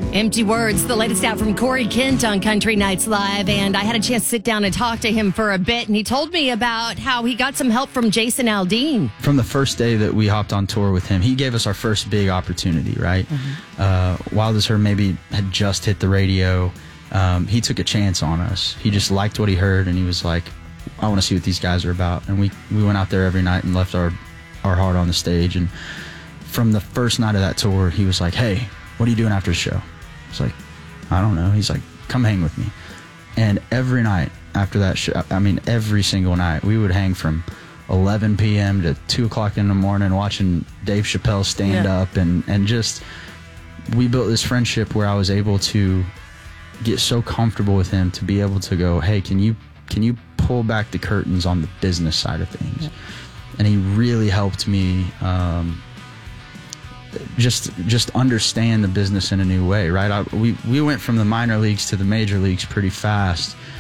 Empty words, the latest out from Corey Kent on Country Nights Live. And I had a chance to sit down and talk to him for a bit. And he told me about how he got some help from Jason Aldean. From the first day that we hopped on tour with him, he gave us our first big opportunity, right? Wild as Her maybe had just hit the radio. He took a chance on us. He just liked what he heard, and he was like, I want to see what these guys are about. And we went out there every night and left our heart on the stage. And from the first night of that tour, he was like, hey, what are you doing after the show? I was like, I don't know. He's like, come hang with me. And every night after that show, I mean, every single night, we would hang from 11 p.m. to 2 o'clock in the morning watching Dave Chappelle stand up. And just, we built this friendship where I was able to get so comfortable with him to be able to go, hey, can you pull back the curtains on the business side of things? And he really helped me just understand the business in a new way, right? We went from the minor leagues to the major leagues pretty fast.